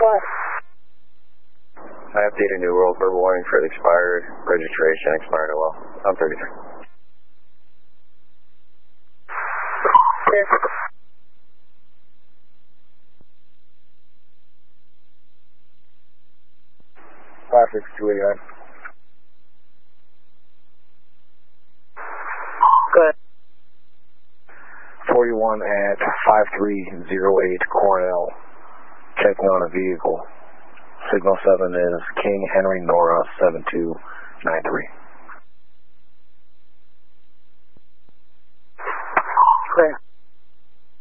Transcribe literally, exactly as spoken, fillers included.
What? I updated New World verbal warning for the expired registration, expired O L. I'm thirty-three. Clear. five six two eighty-nine. Good. forty-one at five three zero eight Cornell, checking on a vehicle. Signal seven is King Henry Nora seven two nine three. Clear.